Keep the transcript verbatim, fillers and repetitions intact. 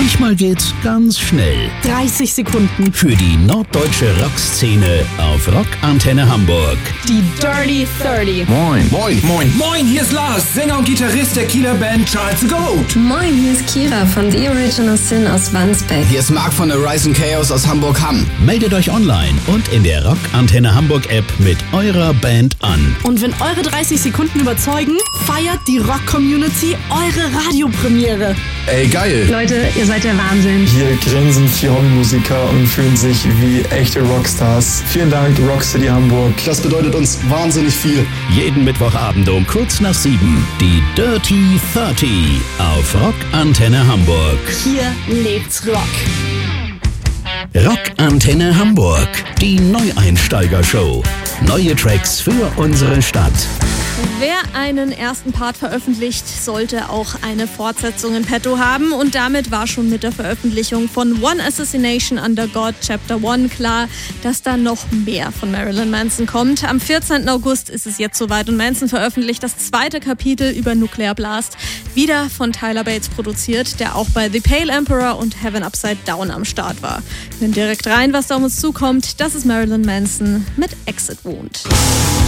Manchmal geht's ganz schnell. dreißig Sekunden. Für die norddeutsche Rockszene auf Rockantenne Hamburg. Die Dirty dreißig. Moin. Moin. Moin. Moin, hier ist Lars, Sänger und Gitarrist der Kieler Band Charles the Goat. Moin, hier ist Kira von The Original Sin aus Wandsbek. Hier ist Marc von der Rise and Chaos aus Hamburg-Hamm. Meldet euch online und in der Rockantenne Hamburg App mit eurer Band an. Und wenn eure dreißig Sekunden überzeugen, feiert die Rock-Community eure Radiopremiere. Ey, geil. Leute, ihr seid der Wahnsinn. Hier grinsen vier Hobbymusiker und fühlen sich wie echte Rockstars. Vielen Dank, Rockcity Hamburg. Das bedeutet uns wahnsinnig viel. Jeden Mittwochabend um kurz nach sieben. Die Dirty dreißig auf Rockantenne Hamburg. Hier lebt's Rock. Rockantenne Hamburg. Die Neueinsteiger-Show. Neue Tracks für unsere Stadt. Wer einen ersten Part veröffentlicht, sollte auch eine Fortsetzung in petto haben. Und damit war schon mit der Veröffentlichung von One Assassination Under God Chapter eins klar, dass da noch mehr von Marilyn Manson kommt. Am vierzehnten August ist es jetzt soweit und Manson veröffentlicht das zweite Kapitel über Nuclear Blast, wieder von Tyler Bates produziert, der auch bei The Pale Emperor und Heaven Upside Down am Start war. Wir hören direkt rein, was da auf uns zukommt. Das ist Marilyn Manson mit Exit Wound.